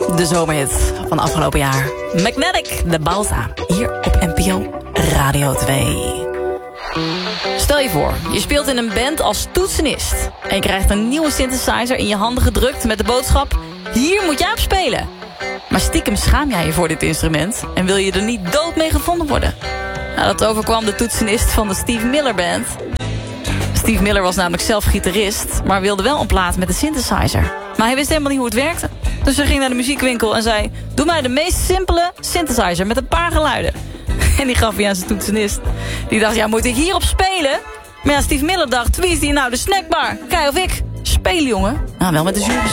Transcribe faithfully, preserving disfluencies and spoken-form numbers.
De zomerhit van afgelopen jaar. Magnetic, de Balsa. Hier op N P O Radio twee. Stel je voor, je speelt in een band als toetsenist. En je krijgt een nieuwe synthesizer in je handen gedrukt met de boodschap: hier moet jij op spelen. Maar stiekem schaam jij je voor dit instrument en wil je er niet dood mee gevonden worden. Nou, dat overkwam de toetsenist van de Steve Miller Band. Steve Miller was namelijk zelf gitarist, maar wilde wel een plaat met de synthesizer. Maar hij wist helemaal niet hoe het werkte. Dus hij ging naar de muziekwinkel en zei: doe mij de meest simpele synthesizer met een paar geluiden. En die gaf hij aan zijn toetsenist. Die dacht: ja, moet ik hierop spelen? Maar ja, Steve Miller dacht: wie is die nou, de snackbar? Kai of ik? Spelen, jongen. Nou, wel met de jury.